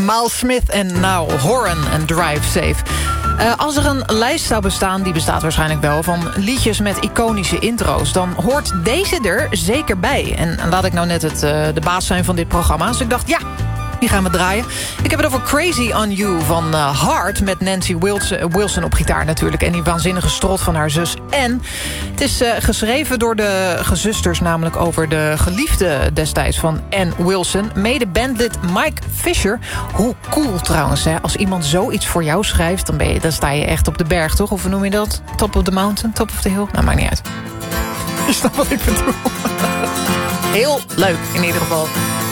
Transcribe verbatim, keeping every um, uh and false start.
Miles Smith en Now Horan en Drive Safe. Uh, als er een lijst zou bestaan, die bestaat waarschijnlijk wel... van liedjes met iconische intro's, dan hoort deze er zeker bij. En laat ik nou net het, uh, de baas zijn van dit programma. Dus ik dacht, ja, die gaan we draaien. Ik heb het over Crazy on You van uh, Heart... met Nancy Wilson, Wilson op gitaar natuurlijk... en die waanzinnige strot van haar zus Anne. Het is uh, geschreven door de gezusters... namelijk over de geliefde destijds van Anne Wilson. Mede bandlid Mike Fisher. Hoe cool trouwens, hè? Als iemand zoiets voor jou schrijft... dan, ben je, dan sta je echt op de berg, toch? Of hoe noem je dat? Top of the mountain? Top of the hill? Nou, maakt niet uit. Je snapt wat ik bedoel. Heel leuk, in ieder geval.